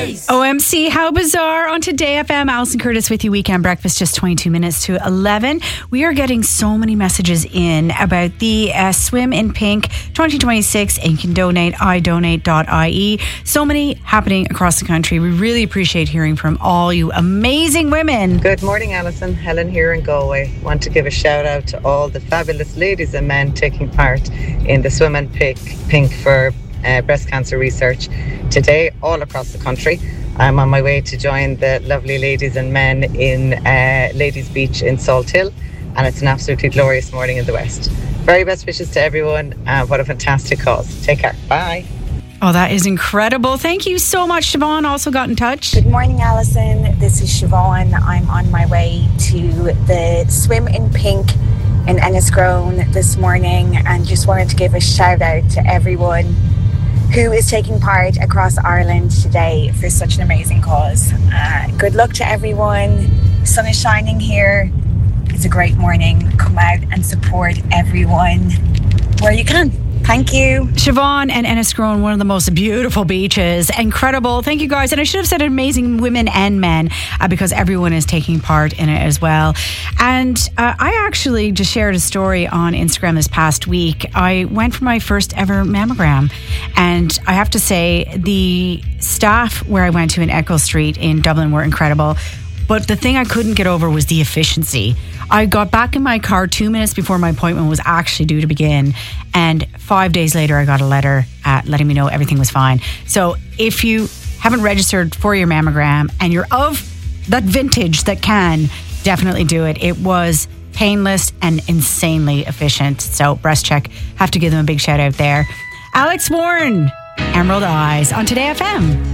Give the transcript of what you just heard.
Blaze. OMC, how bizarre. On Today FM, Alison Curtis with you. Weekend breakfast, just 22 minutes to 11. We are getting so many messages in about the Swim in Pink 2026, and you can donate, idonate.ie. So many happening across the country. We really appreciate hearing from all you amazing women. Good morning, Alison. Helen here in Galway. Want to give a shout out to all the fabulous ladies and men taking part in the Swim in Pink for breast cancer research today all across the country. I'm on my way to join the lovely ladies and men in Ladies Beach in Salt Hill, and it's an absolutely glorious morning in the West. Very best wishes to everyone. What a fantastic cause. Take care. Bye. Oh, that is incredible. Thank you so much. Siobhan also got in touch. Good morning, Alison. This is Siobhan. I'm on my way to the Swim in Pink in Enniscrone this morning, and just wanted to give a shout out to everyone who is taking part across Ireland today for such an amazing cause. Good luck to everyone. The sun is shining here. It's a great morning. Come out and support everyone where you can. Thank you. Siobhan and Enniscrone, one of the most beautiful beaches. Incredible. Thank you, guys. And I should have said amazing women and men because everyone is taking part in it as well. And I actually just shared a story on Instagram this past week. I went for my first ever mammogram. And I have to say, the staff where I went to in Echo Street in Dublin were incredible. But the thing I couldn't get over was the efficiency. I got back in my car 2 minutes before my appointment was actually due to begin. And 5 days later, I got a letter letting me know everything was fine. So if you haven't registered for your mammogram and you're of that vintage that can, definitely do it. It was painless and insanely efficient. So Breast Check, have to give them a big shout out there. Alex Warren, Emerald Eyes on Today FM.